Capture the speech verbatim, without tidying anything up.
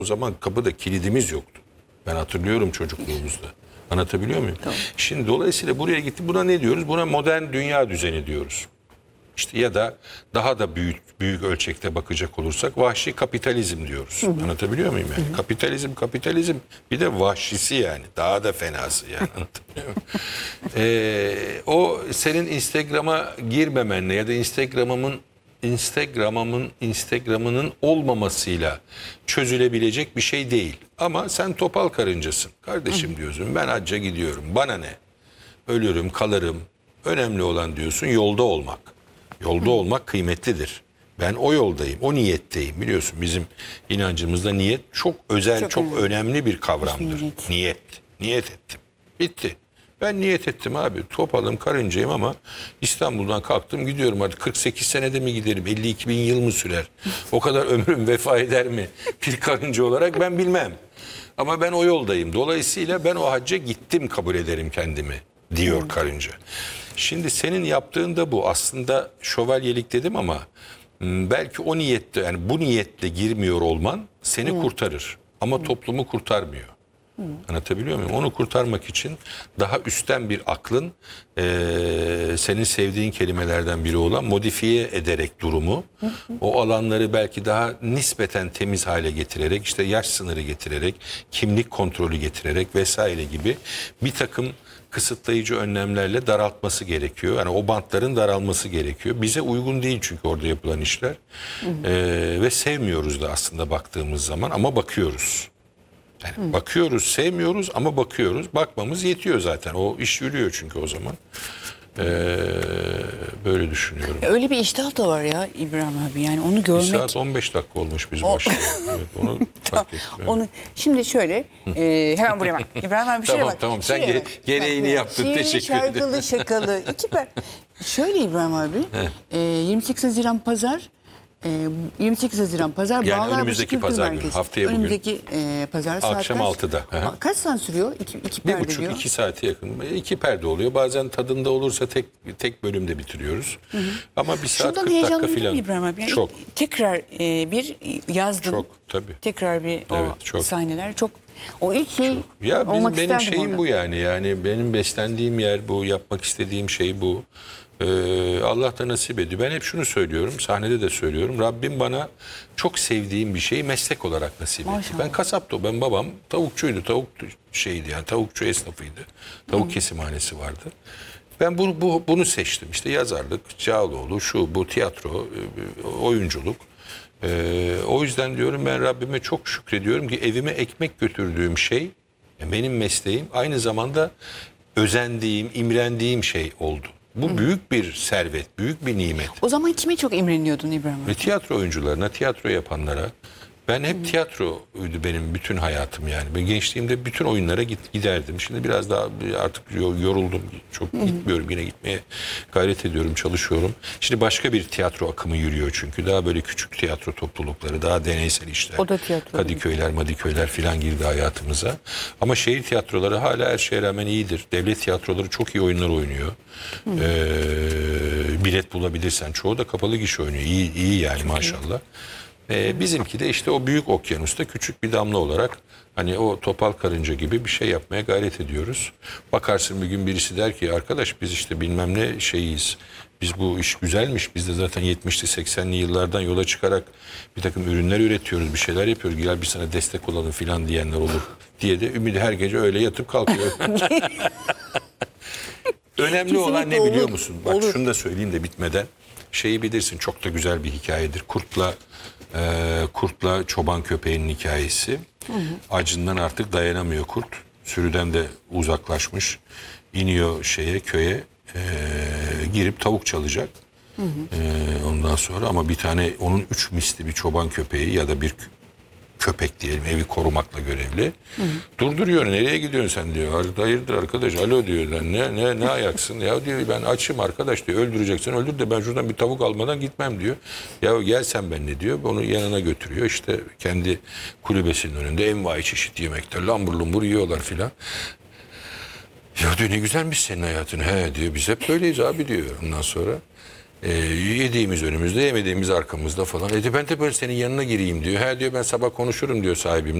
O zaman kapıda kilidimiz yoktu. Ben hatırlıyorum çocukluğumuzda. Anlatabiliyor muyum? Tamam. Şimdi dolayısıyla buraya gitti. Buna ne diyoruz? Buna modern dünya düzeni diyoruz. İşte ya da daha da büyük büyük ölçekte bakacak olursak vahşi kapitalizm diyoruz. Hı hı. Anlatabiliyor muyum yani? Hı hı. Kapitalizm kapitalizm bir de vahşisi yani. Daha da fenası yani. Anlatabiliyor muyum? ee, o senin Instagram'a girmemenle ya da Instagram'ımın Instagram'ımın Instagram'ının olmamasıyla çözülebilecek bir şey değil. Ama sen topal karıncasın. Kardeşim diyorsun ben hacca gidiyorum. Bana ne? Ölürüm, kalırım. Önemli olan diyorsun yolda olmak. Yolda olmak kıymetlidir. Ben o yoldayım, o niyetteyim. Biliyorsun bizim inancımızda niyet çok özel, çok, çok önemli. önemli bir kavramdır. Niyet. niyet. Niyet ettim. Bitti. Ben niyet ettim abi. Topalım, karıncayım ama İstanbul'dan kalktım gidiyorum artık. kırk sekiz senede mi giderim? elli iki bin yıl mı sürer? O kadar ömrüm vefa eder mi? Bir karınca olarak ben bilmem. Ama ben o yoldayım. Dolayısıyla ben o hacca gittim kabul ederim kendimi diyor karınca. Şimdi senin yaptığın da bu. Aslında şövalyelik dedim ama belki o niyette yani bu niyetle girmiyor olman seni hmm. kurtarır. Ama hmm. toplumu kurtarmıyor. Hmm. Anlatabiliyor muyum? Onu kurtarmak için daha üstten bir aklın e, senin sevdiğin kelimelerden biri olan modifiye ederek durumu hmm. o alanları belki daha nispeten temiz hale getirerek işte yaş sınırı getirerek kimlik kontrolü getirerek vesaire gibi bir takım kısıtlayıcı önlemlerle daraltması gerekiyor. Yani o bantların daralması gerekiyor. Bize uygun değil çünkü orada yapılan işler. Hı hı. Ee, ve sevmiyoruz da aslında baktığımız zaman ama bakıyoruz. Yani hı. bakıyoruz, sevmiyoruz ama bakıyoruz. Bakmamız yetiyor zaten. O iş yürüyor çünkü o zaman. Ee, böyle düşünüyorum. Öyle bir iştah da var ya İbrahim abi. Yani onu görmek. Bir saat on beş dakika olmuş biz başlayalım. Evet, onu tamam, onu şimdi şöyle e, hemen buraya bak. İbrahim abi bir şey tamam, bak. Tamam sen ge gereğini bak, yaptın. Şiir, Teşekkür ederim. şarkılı şakalı. iki per. Şöyle İbrahim abi. e, yirmi sekiz Haziran Pazar. yirmi sekiz Haziran Pazar. Yani Bağlarbaşı önümüzdeki Kültür pazar Merkezi. günü. Haftaya bugün. Önümüzdeki e, pazar saat akşam kaç? altıda. Aha. Kaç saat sürüyor? İki, iki Bir perde buçuk diyor. iki saate yakın. İki perde oluyor. Bazen tadında olursa tek tek bölümde bitiriyoruz. Hı hı. Ama bir saat Şundan kırk dakika heyecanlıyım falan. İbrahim abi. Yani çok. Tekrar e, bir yazdım. Çok tabii. Tekrar bir o Evet, çok. sahneler. Çok o ilk şey çok. Ya olmak bizim, benim şeyim orada. bu yani. Yani benim beslendiğim yer bu. Yapmak istediğim şey bu. Ee, Allah da nasip ediyor. Ben hep şunu söylüyorum. Sahnede de söylüyorum. Rabbim bana çok sevdiğim bir şeyi meslek olarak nasip etti. Maşallah. Ben kasaptı. Ben babam tavukçuydu. Tavuk şeydi yani. Tavukçu esnafıydı. Tavuk hmm. kesimhanesi vardı. Ben bunu, bu, bunu seçtim. İşte yazarlık, Cağaloğlu, şu bu tiyatro, oyunculuk. Ee, o yüzden diyorum ben Rabbime çok şükrediyorum ki evime ekmek götürdüğüm şey, benim mesleğim aynı zamanda özendiğim, imrendiğim şey oldu. Bu Hı. büyük bir servet, büyük bir nimet. O zaman kime çok imreniyordun İbrahim? Ve tiyatro oyuncularına, tiyatro yapanlara. Ben hep Hı. tiyatroydu benim bütün hayatım yani. Ben gençliğimde bütün oyunlara git, giderdim. Şimdi biraz daha artık yoruldum. Çok Hı. gitmiyorum, yine gitmeye gayret ediyorum, çalışıyorum. Şimdi başka bir tiyatro akımı yürüyor çünkü. Daha böyle küçük tiyatro toplulukları, daha deneysel işler. O da tiyatro. Kadıköyler, Madiköyler falan girdi hayatımıza. Ama şehir tiyatroları hala her şeye rağmen iyidir. Devlet tiyatroları çok iyi oyunlar oynuyor. Ee, bilet bulabilirsen. Çoğu da kapalı gişe oynuyor. İyi, iyi yani çok maşallah. İyi. Ee, bizimki de işte o büyük okyanusta küçük bir damla olarak hani o topal karınca gibi bir şey yapmaya gayret ediyoruz. Bakarsın bir gün birisi der ki arkadaş biz işte bilmem ne şeyiz. Biz bu iş güzelmiş. Biz de zaten yetmişli seksenli yıllardan yola çıkarak bir takım ürünler üretiyoruz. Bir şeyler yapıyoruz. Gel bir sana destek olalım filan diyenler olur diye de ümidi her gece öyle yatıp kalkıyor. Önemli kesinlikle olan ne biliyor musun? Bak olur. Şunu da söyleyeyim de bitmeden. Şeyi bilirsin çok da güzel bir hikayedir. Kurtla e, kurtla çoban köpeğinin hikayesi. Hı hı. Acından artık dayanamıyor kurt. Sürüden de uzaklaşmış. İniyor şeye köye e, girip tavuk çalacak. Hı hı. E, ondan sonra ama bir tane onun üç misli bir çoban köpeği ya da bir köpek diyelim evi korumakla görevli. Hı hı. Durduruyor. Nereye gidiyorsun sen diyor. Hayırdır arkadaş. Alo diyor. Ne ne ne ayaksın? Ya diyor ben açım arkadaş diyor. Öldüreceksin. Öldür de ben şuradan bir tavuk almadan gitmem diyor. Ya gel sen benimle diyor. Onu yanına götürüyor. İşte kendi kulübesinin önünde envai çeşit yemekler. Lambur lumbur yiyorlar filan. Ya diyor ne güzelmiş senin hayatın. He diyor biz hep böyleyiz abi diyor. Ondan sonra E, yediğimiz önümüzde, yemediğimiz arkamızda falan. E de ben de böyle senin yanına gireyim diyor. Ha diyor, ben sabah konuşurum diyor sahibimle.